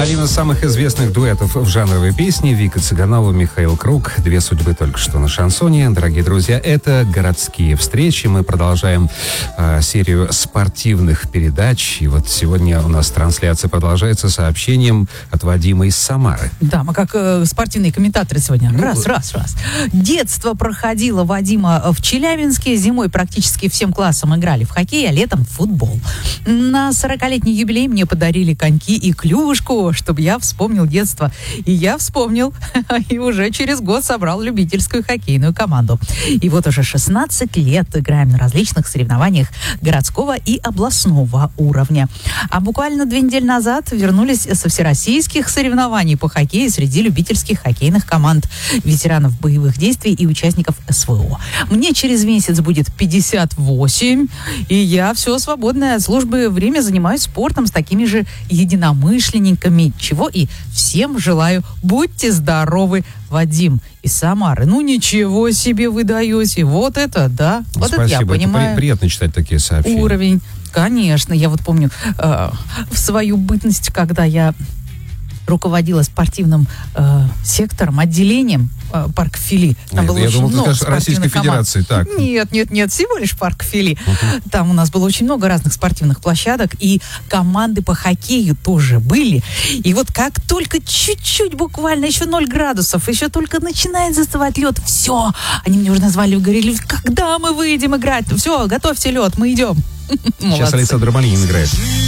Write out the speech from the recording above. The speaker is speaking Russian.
Один из самых известных дуэтов в жанровой песне — Вика Цыганова, Михаил Круг. Две судьбы только что на шансоне. Дорогие друзья, это «Городские встречи». Мы продолжаем серию спортивных передач. И вот сегодня у нас трансляция продолжается сообщением от Вадима из Самары. Да, мы как спортивные комментаторы сегодня. Раз. Детство проходило Вадима в Челябинске. Зимой практически всем классом играли в хоккей, а летом в футбол. На 40-летний юбилей мне подарили коньки и клюшку, чтобы я вспомнил детство. И я вспомнил, и уже через год собрал любительскую хоккейную команду. И вот уже 16 лет играем на различных соревнованиях городского и областного уровня. А буквально 2 недели назад вернулись со всероссийских соревнований по хоккею среди любительских хоккейных команд, ветеранов боевых действий и участников СВО. Мне через месяц будет 58, и я все свободное от службы время занимаюсь спортом с такими же единомышленниками, чего и всем желаю. Будьте здоровы, Вадим из Самары. Ну ничего себе вы даете. Вот это, да. Вот Спасибо. Это я понимаю. Это приятно читать такие сообщения. Уровень. Конечно. Я вот помню в свою бытность, когда я руководила спортивным сектором, отделением парк Фили. Там было очень много Российской Федерации. Так. Нет, всего лишь парк Фили. Там у нас было очень много разных спортивных площадок, и команды по хоккею тоже были. И вот как только чуть-чуть, буквально еще 0 градусов, еще только начинает застывать лед, все, они мне уже назвали и говорили, когда мы выйдем играть? Все, готовьте лед, мы идем. Сейчас Александр Малинин играет.